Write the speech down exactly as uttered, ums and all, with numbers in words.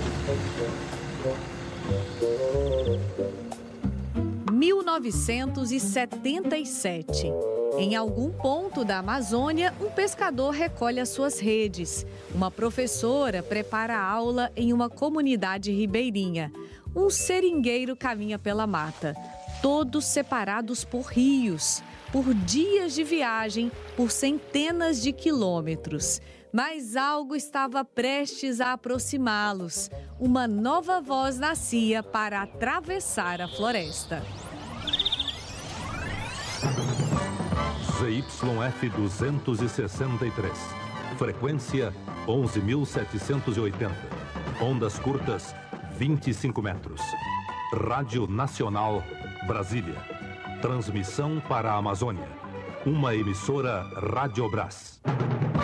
mil novecentos e setenta e sete. Em algum ponto da Amazônia, um pescador recolhe as suas redes. Uma professora prepara a aula em uma comunidade ribeirinha. Um seringueiro caminha pela mata, todos separados por rios, por dias de viagem, por centenas de quilômetros. Mas algo estava prestes a aproximá-los. Uma nova voz nascia para atravessar a floresta. Z Y F duzentos e sessenta e três. Frequência onze mil setecentos e oitenta. Ondas curtas vinte e cinco metros. Rádio Nacional, Brasília. Transmissão para a Amazônia. Uma emissora Radiobras.